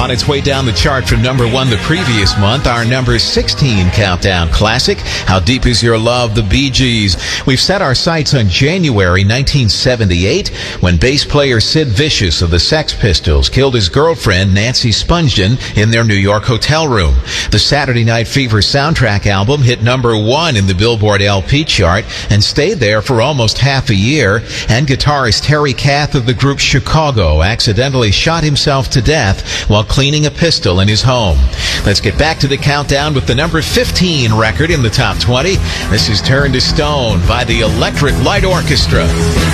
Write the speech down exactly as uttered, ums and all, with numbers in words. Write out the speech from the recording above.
On its way down the chart from number one the previous month, our number sixteen countdown classic, How Deep Is Your Love, the Bee Gees. We've set our sights on January nineteen seventy-eight, when bass player Sid Vicious of the Sex Pistols killed his girlfriend Nancy Spungen in their New York hotel room. The Saturday Night Fever soundtrack album hit number one in the Billboard L P chart and stayed there for almost half a year. And guitarist Terry Kath of the group Chicago accidentally shot himself to death while cleaning a pistol in his home. Let's get back to the countdown with the number fifteen record in the top twenty. This is Turn to Stone by the Electric Light Orchestra.